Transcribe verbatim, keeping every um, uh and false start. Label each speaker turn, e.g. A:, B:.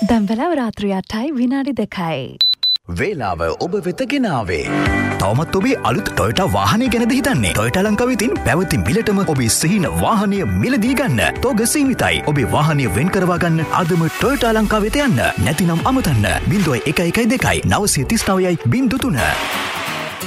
A: දැන් වෙලාව රාත්‍රී අටයි විනාඩි දෙකයි.
B: වේලාව ඔබ වෙත ගෙනාවේ. තවමත් ඔබේ අලුත් ටොයෝටා වාහනය ගැනද හිතන්නේ? ටොයෝටා ලංකාවේ තියෙන පැවති මිලටම ඔබේ සිහින වාහනය මිලදී ගන්න. තෝග සීමිතයි. ඔබේ වාහනය වෙන් කරවා ගන්න අදම ටොයෝටා ලංකාවට යන්න. නැතිනම් අමතන්න. බිංදුව එක එකයි දෙකයි නවසිය තිස් නවයයි බිංදුව තුන.